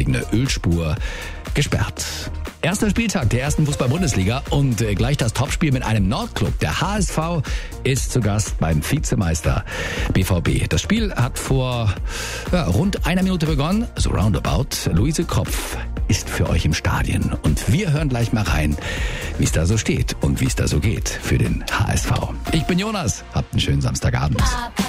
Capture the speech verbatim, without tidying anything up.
wegen einer Ölspur gesperrt. Erster Spieltag der ersten Fußball-Bundesliga und äh, gleich das Topspiel mit einem Nordclub. Der H S V ist zu Gast beim Vizemeister B V B. Das Spiel hat vor ja, rund einer Minute begonnen, so roundabout. Luise Kropf ist für euch im Stadion und wir hören gleich mal rein, wie es da so steht und wie es da so geht für den H S V. Ich bin Jonas, habt einen schönen Samstagabend.